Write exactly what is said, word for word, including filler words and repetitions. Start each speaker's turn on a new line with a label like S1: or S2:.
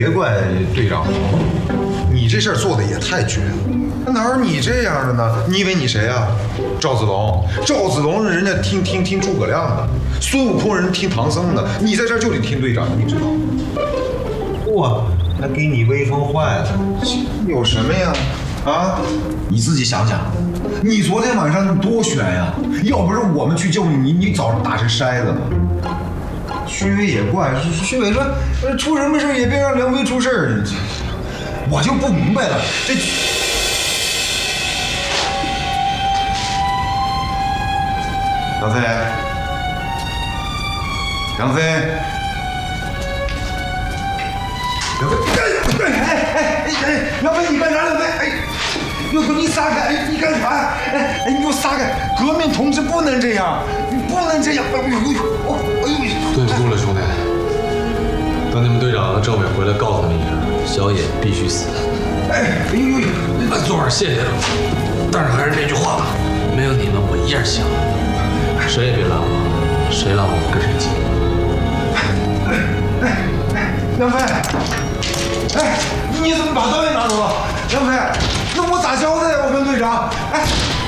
S1: 别怪队长，你这事儿做的也太绝了，哪有你这样的呢？你以为你谁啊？赵子龙，赵子龙人家听听听诸葛亮的，孙悟空人听唐僧的，你在这儿就得听队长，你知道吗？
S2: 哇，那给你威风坏了。
S1: 有什么呀？啊，你自己想想，你昨天晚上多悬呀！要不是我们去救你，你你早上打成筛子了。虚伪也怪，虚伪说出什么事也别让梁飞出事儿，我就不明白了，这。梁飞，梁飞，梁飞，哎哎哎哎，梁飞你干啥？梁飞，哎，要不你撒开，哎，你干啥？哎哎，你给我撒开！革命同志不能这样，你不能这样！哎呦哎呦，哎呦！
S3: 对不住了，兄弟。等你们队长和政委回来告诉你一声，小野必须死。
S1: 哎哎呦呦！
S3: 那昨晚谢谢了，但是还是那句话，没有你们我一样想。谁也别拦我，谁拦我我跟谁急。
S1: 哎哎，梁飞，哎，你怎么把刀也拿走了？梁飞，那我咋交代呀？我跟队长，哎。